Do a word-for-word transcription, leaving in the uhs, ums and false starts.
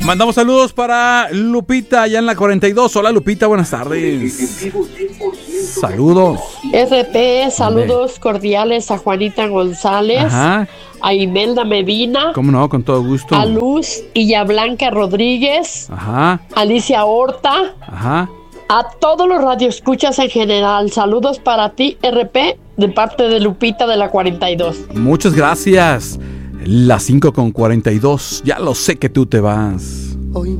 Mandamos saludos para Lupita, allá en la cuarenta y dos. Hola, Lupita, buenas tardes. Saludos. R P, saludos cordiales a Juanita González. Ajá. A Imelda Medina. ¿Cómo no? Con todo gusto. A Luz y a Blanca Rodríguez. Ajá. Alicia Horta. Ajá. A todos los radioescuchas en general. Saludos para ti, R P, de parte de Lupita de la cuarenta y dos. Muchas gracias. Las cinco con cuarenta y dos. Ya lo sé que tú te vas.